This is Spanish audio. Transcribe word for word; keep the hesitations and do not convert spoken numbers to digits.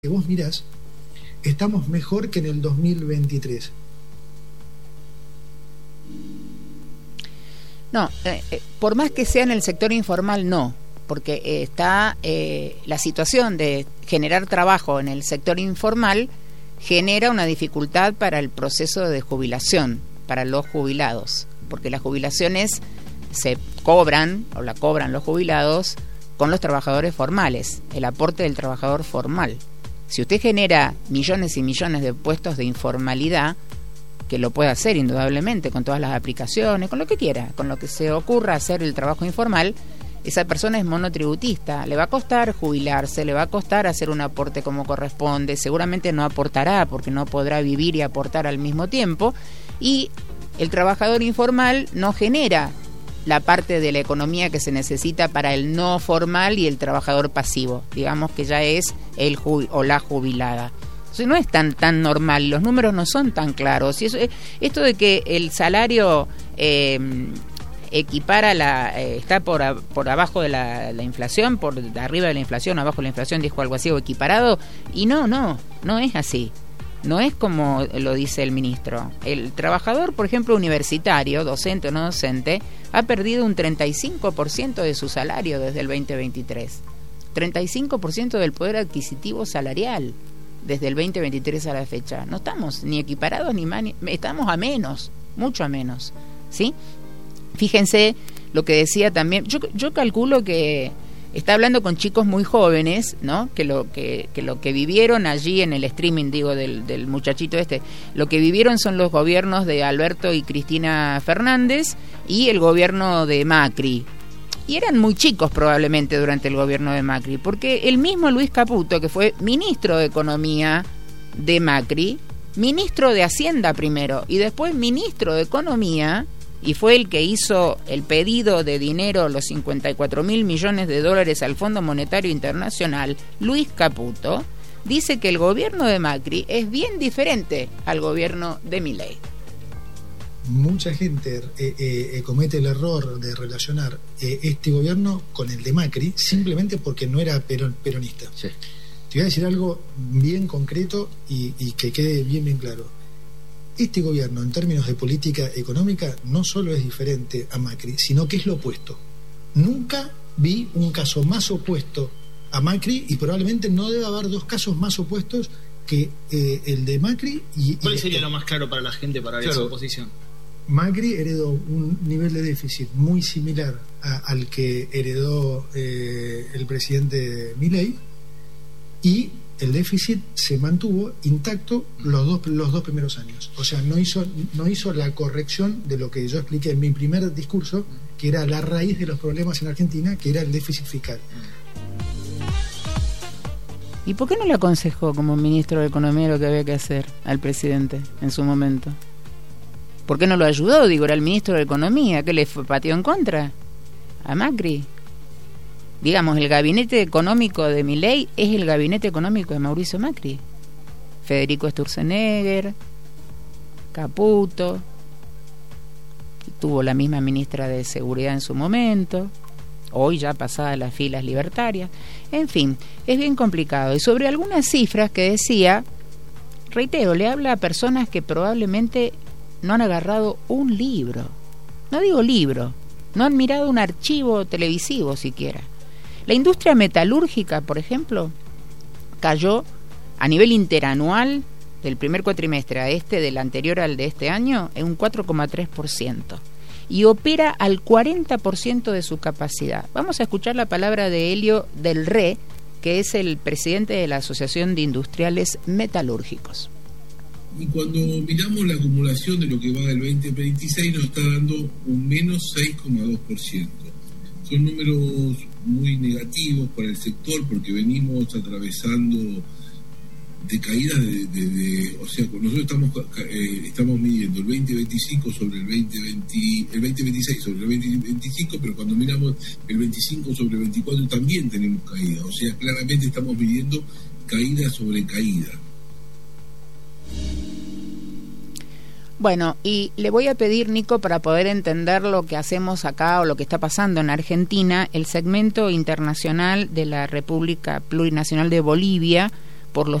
que vos mirás, estamos mejor que en el dos mil veintitrés. No, eh, eh, por más que sea en el sector informal, no, porque eh, está eh, la situación de generar trabajo en el sector informal genera una dificultad para el proceso de jubilación, para los jubilados, porque las jubilaciones se cobran, o la cobran los jubilados, con los trabajadores formales, el aporte del trabajador formal. Si usted genera millones y millones de puestos de informalidad, que lo puede hacer indudablemente con todas las aplicaciones, con lo que quiera, con lo que se ocurra hacer el trabajo informal, esa persona es monotributista, le va a costar jubilarse, le va a costar hacer un aporte como corresponde, seguramente no aportará porque no podrá vivir y aportar al mismo tiempo, y el trabajador informal no genera la parte de la economía que se necesita para el no formal y el trabajador pasivo, digamos que ya es el jubi- o la jubilada. Entonces no es tan tan normal, los números no son tan claros. Y eso, esto de que el salario eh, equipara la eh, está por a, por abajo de la, la inflación, por arriba de la inflación, abajo de la inflación, dijo algo así, o equiparado, y no, no, no es así. No es como lo dice el ministro. El trabajador, por ejemplo, universitario, docente o no docente, ha perdido un treinta y cinco por ciento de su salario desde el veinte veintitrés. treinta y cinco por ciento del poder adquisitivo salarial desde el veinte veintitrés a la fecha. No estamos ni equiparados ni más, ni, estamos a menos, mucho a menos, ¿sí? Fíjense lo que decía también. Yo, yo calculo que está hablando con chicos muy jóvenes, ¿no? Que lo que, que lo que vivieron allí en el streaming, digo, del, del muchachito este, lo que vivieron son los gobiernos de Alberto y Cristina Fernández y el gobierno de Macri. Y eran muy chicos probablemente durante el gobierno de Macri, porque el mismo Luis Caputo, que fue ministro de Economía de Macri, ministro de Hacienda primero y después ministro de Economía, y fue el que hizo el pedido de dinero, los cincuenta y cuatro mil millones de dólares al Fondo Monetario Internacional, Luis Caputo, dice que el gobierno de Macri es bien diferente al gobierno de Milei. Mucha gente eh, eh, comete el error de relacionar eh, este gobierno con el de Macri simplemente porque no era peron, peronista. Sí. Te voy a decir algo bien concreto y, y que quede bien bien claro. Este gobierno, en términos de política económica, no solo es diferente a Macri, sino que es lo opuesto. Nunca vi un caso más opuesto a Macri y probablemente no debe haber dos casos más opuestos que eh, el de Macri y... ¿Cuál y sería este. lo más claro para la gente para ver claro, esa oposición? Macri heredó un nivel de déficit muy similar a, al que heredó eh, el presidente Milei y el déficit se mantuvo intacto los dos los dos primeros años. O sea, no hizo no hizo la corrección de lo que yo expliqué en mi primer discurso, que era la raíz de los problemas en Argentina, que era el déficit fiscal. ¿Y por qué no le aconsejó como ministro de Economía lo que había que hacer al presidente en su momento? ¿Por qué no lo ayudó? Digo, era el ministro de Economía. ¿Qué le pateó en contra a Macri? Digamos, el gabinete económico de Milei es el gabinete económico de Mauricio Macri. Federico Sturzenegger, Caputo, tuvo la misma ministra de Seguridad en su momento, hoy ya pasada las filas libertarias. En fin, es bien complicado. Y sobre algunas cifras que decía, reitero, le habla a personas que probablemente no han agarrado un libro. No digo libro, no han mirado un archivo televisivo siquiera. La industria metalúrgica, por ejemplo, cayó a nivel interanual del primer cuatrimestre a este, del anterior al de este año, en un cuatro coma tres por ciento. Y opera al cuarenta por ciento de su capacidad. Vamos a escuchar la palabra de Helio Del Re, que es el presidente de la Asociación de Industriales Metalúrgicos. Y cuando miramos la acumulación de lo que va del veinte veintiséis nos está dando un menos seis coma dos por ciento. Son números muy negativos para el sector porque venimos atravesando de caídas de, de, de o sea, nosotros estamos eh, estamos midiendo el veinte veinticinco sobre el veinte veinte, el veinte veintiséis sobre el veinte veinticinco, pero cuando miramos el veinticinco sobre el veinticuatro también tenemos caída, o sea, claramente estamos midiendo caída sobre caída. Bueno, y le voy a pedir, Nico, para poder entender lo que hacemos acá o lo que está pasando en Argentina, el segmento internacional de la República Plurinacional de Bolivia, por los